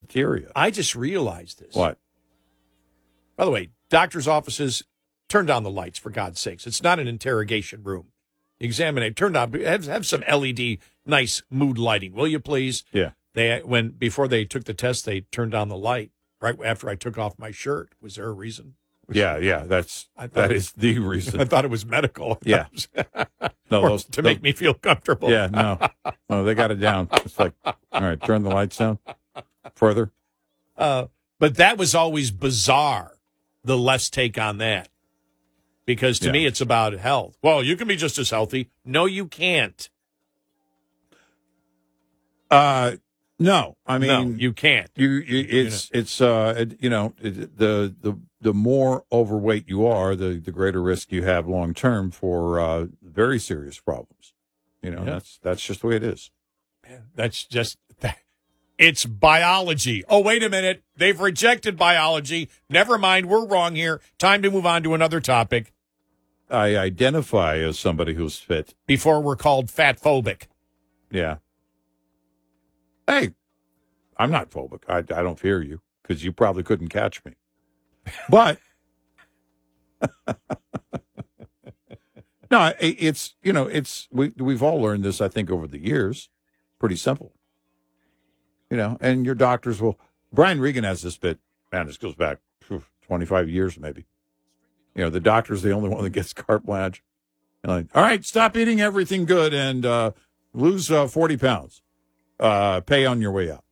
cafeteria. I just realized this. What? By the way, doctors' offices, turn down the lights, for God's sakes. It's not an interrogation room. Examine it. Turn down. Have some LED, nice mood lighting, will you please? Yeah. Before they took the test, they turned down the light right after I took off my shirt. Was there a reason? Yeah. That is the reason. I thought it was medical. Yeah. No, to make me feel comfortable. Yeah, no, they got it down. It's like, all right, turn the lights down further. But that was always bizarre, the left's take on that. Because to me, it's about health. Well, you can be just as healthy. No, you can't. No, I mean, no, you can't. The more overweight you are, the greater risk you have long term for very serious problems. That's just the way it is. That's just that. It's biology. Oh, wait a minute. They've rejected biology. Never mind. We're wrong here. Time to move on to another topic. I identify as somebody who's fit. Before we're called fat-phobic. Yeah. Hey, I'm not phobic. I don't fear you because you probably couldn't catch me. But no, we've all learned this, I think, over the years. Pretty simple. And your doctors will. Brian Regan has this bit. Man, this goes back 25 years maybe. The doctor's the only one that gets carte blanche. Like, all right, stop eating everything good and lose 40 pounds. Pay on your way out.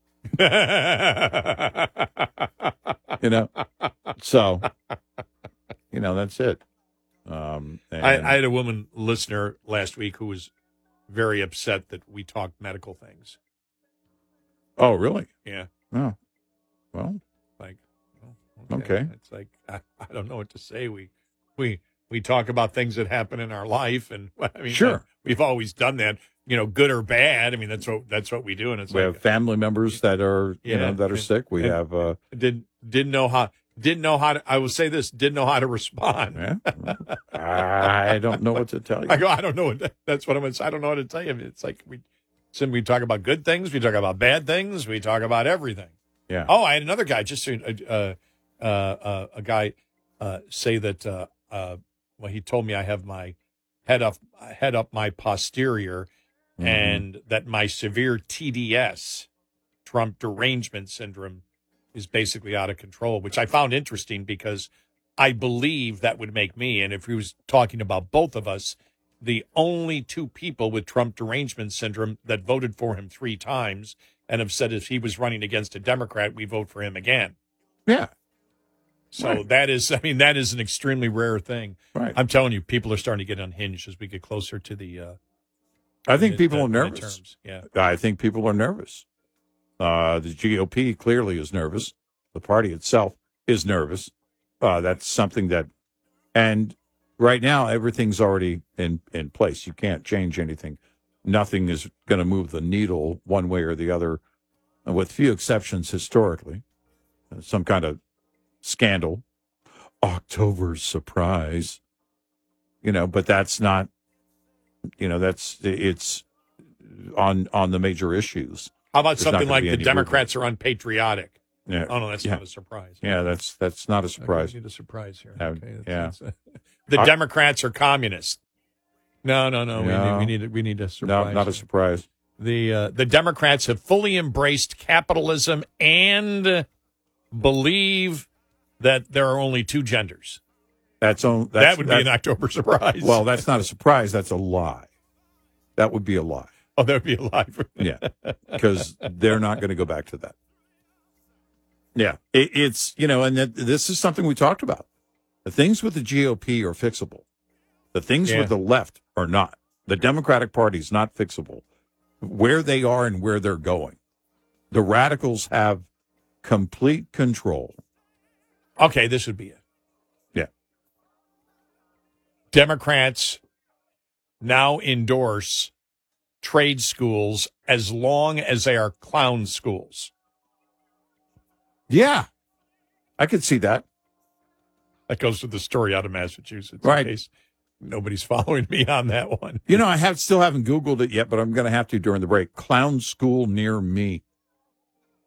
So, that's it. I had a woman listener last week who was very upset that we talked medical things. Oh, really? Yeah. Oh, well. Okay. It's like, I don't know what to say. We talk about things that happen in our life, and I mean, sure, we've always done that. Good or bad. I mean, that's what we do, and it's we have family members that are that are sick. We have didn't know how to. I will say this: didn't know how to respond. Yeah. I don't know what to tell you. I don't know. That's what I'm going to say. I don't know what to tell you. It's like we talk about good things, we talk about bad things, we talk about everything. Yeah. Oh, I had another guy a guy say that he told me I have my head up my posterior, and that my severe TDS, Trump derangement syndrome, is basically out of control, which I found interesting because I believe that would make me, and if he was talking about both of us, the only two people with Trump derangement syndrome that voted for him 3 times and have said if he was running against a Democrat, we vote for him again. Yeah. So right. that is an extremely rare thing. Right. I'm telling you, people are starting to get unhinged as we get closer to the. I think people are nervous. Midterms. Yeah. I think people are nervous. The GOP clearly is nervous. The party itself is nervous. That's something that, and right now everything's already in place. You can't change anything. Nothing is going to move the needle one way or the other, with few exceptions historically. Some kind of scandal, October's surprise, but that's not, it's on the major issues. How about something like the Democrats are unpatriotic? Yeah. Oh no, that's not a surprise. Yeah, that's not a surprise. Okay, we need a surprise here. Yeah. The Democrats are communist. No. We need a surprise. No, not a surprise. The Democrats have fully embraced capitalism and believe that there are only 2 genders. That would be an October surprise. Well, that's not a surprise. That's a lie. That would be a lie. Oh, that would be a lie. Yeah, because they're not going to go back to that. Yeah, it's, and this is something we talked about. The things with the GOP are fixable. The things with the left are not. The Democratic Party is not fixable. Where they are and where they're going. The radicals have complete control. Okay, this would be it. Yeah. Democrats now endorse trade schools as long as they are clown schools. Yeah. I could see that. That goes with the story out of Massachusetts. Right. In case nobody's following me on that one. I still haven't Googled it yet, but I'm going to have to during the break. Clown school near me.